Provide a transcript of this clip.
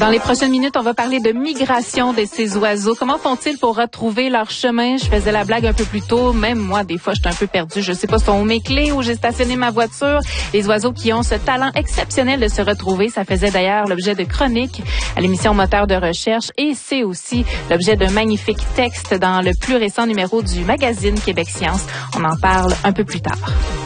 Dans les prochaines minutes, on va parler de migration de ces oiseaux. Comment font-ils pour retrouver leur chemin? Je faisais la blague un peu plus tôt. Même moi, des fois, je suis un peu perdue. Je sais pas si sont où mes clés, où j'ai stationné ma voiture. Les oiseaux qui ont ce talent exceptionnel de se retrouver. Ça faisait d'ailleurs l'objet de chroniques à l'émission Moteur de recherche. Et c'est aussi l'objet d'un magnifique texte dans le plus récent numéro du magazine Québec Science. On en parle un peu plus tard.